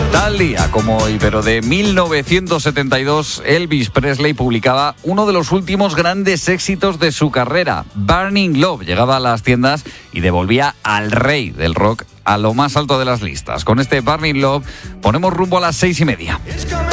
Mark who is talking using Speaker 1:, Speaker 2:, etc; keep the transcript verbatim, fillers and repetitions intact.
Speaker 1: Tal día como hoy, pero de mil novecientos setenta y dos, Elvis Presley publicaba uno de los últimos grandes éxitos de su carrera, Burning Love. Llegaba a las tiendas y devolvía al rey del rock a lo más alto de las listas. Con este Burning Love ponemos rumbo a las seis y media.